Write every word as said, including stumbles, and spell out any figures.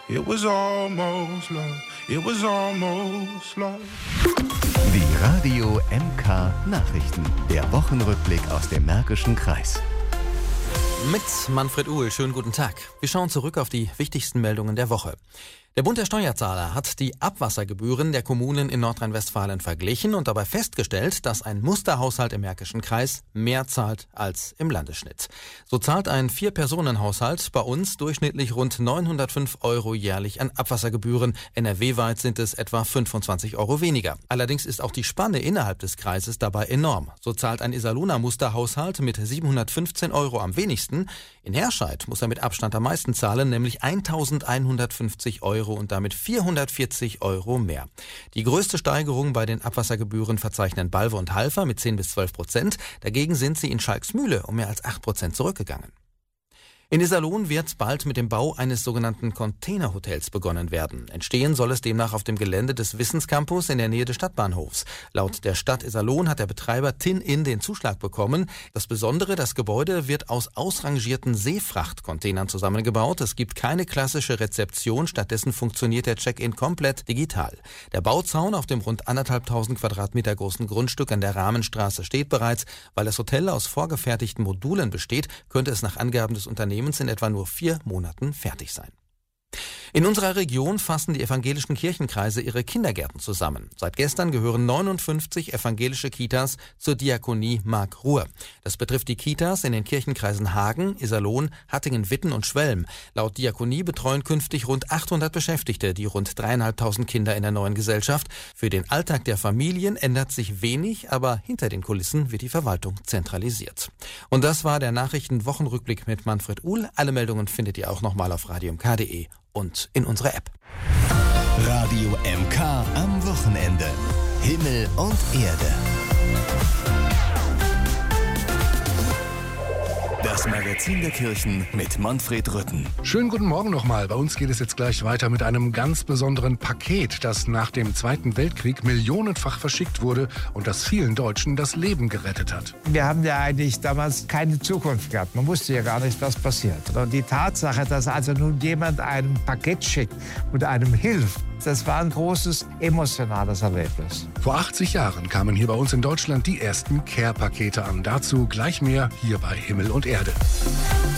It was almost love. It was almost love. Die Radio M K Nachrichten. Der Wochenrückblick aus dem Märkischen Kreis. Mit Manfred Uhl, schönen guten Tag. Wir schauen zurück auf die wichtigsten Meldungen der Woche. Der Bund der Steuerzahler hat die Abwassergebühren der Kommunen in Nordrhein-Westfalen verglichen und dabei festgestellt, dass ein Musterhaushalt im Märkischen Kreis mehr zahlt als im Landesschnitt. So zahlt ein Vier-Personen-Haushalt bei uns durchschnittlich rund neunhundertfünf Euro jährlich an Abwassergebühren. N R W-weit sind es etwa fünfundzwanzig Euro weniger. Allerdings ist auch die Spanne innerhalb des Kreises dabei enorm. So zahlt ein Iserlohner Musterhaushalt mit siebenhundertfünfzehn Euro am wenigsten. In Herscheid muss er mit Abstand am meisten zahlen, nämlich eintausendeinhundertfünfzig Euro und damit vierhundertvierzig Euro mehr. Die größte Steigerung bei den Abwassergebühren verzeichnen Balve und Halver mit zehn bis zwölf Prozent. Dagegen sind sie in Schalksmühle um mehr als acht Prozent zurückgegangen. In Iserlohn wird bald mit dem Bau eines sogenannten Containerhotels begonnen werden. Entstehen soll es demnach auf dem Gelände des Wissenscampus in der Nähe des Stadtbahnhofs. Laut der Stadt Iserlohn hat der Betreiber Tin-In den Zuschlag bekommen. Das Besondere, das Gebäude wird aus ausrangierten Seefrachtcontainern zusammengebaut. Es gibt keine klassische Rezeption, stattdessen funktioniert der Check-in komplett digital. Der Bauzaun auf dem rund anderthalbtausend Quadratmeter großen Grundstück an der Rahmenstraße steht bereits. Weil das Hotel aus vorgefertigten Modulen besteht, könnte es nach Angaben des Unternehmens in etwa nur vier Monaten fertig sein. In unserer Region fassen die evangelischen Kirchenkreise ihre Kindergärten zusammen. Seit gestern gehören neunundfünfzig evangelische Kitas zur Diakonie Mark-Ruhr. Das betrifft die Kitas in den Kirchenkreisen Hagen, Iserlohn, Hattingen, Witten und Schwelm. Laut Diakonie betreuen künftig rund achthundert Beschäftigte die rund dreieinhalbtausend Kinder in der neuen Gesellschaft. Für den Alltag der Familien ändert sich wenig, aber hinter den Kulissen wird die Verwaltung zentralisiert. Und das war der Nachrichtenwochenrückblick mit Manfred Uhl. Alle Meldungen findet ihr auch nochmal auf radio m k punkt de und in unserer App. Radio M K am Wochenende. Himmel und Erde. Das Magazin der Kirchen mit Manfred Rütten. Schönen guten Morgen nochmal. Bei uns geht es jetzt gleich weiter mit einem ganz besonderen Paket, das nach dem Zweiten Weltkrieg millionenfach verschickt wurde und das vielen Deutschen das Leben gerettet hat. Wir haben ja eigentlich damals keine Zukunft gehabt. Man wusste ja gar nicht, was passiert. Und die Tatsache, dass also nun jemand ein Paket schickt und einem hilft, das war ein großes emotionales Erlebnis. Vor achtzig Jahren kamen hier bei uns in Deutschland die ersten Care-Pakete an. Dazu gleich mehr hier bei Himmel und Erde.